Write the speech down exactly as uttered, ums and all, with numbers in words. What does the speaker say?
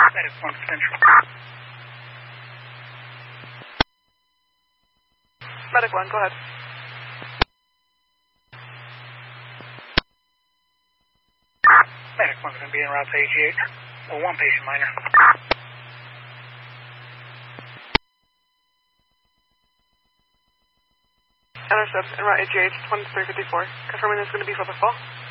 Medic one Central. Medic one, go ahead. Medic one's going to be en route to A G H. Well, one patient minor. Intercept, en route A G H, twenty-three fifty-four. Confirming there's going to be for the fall.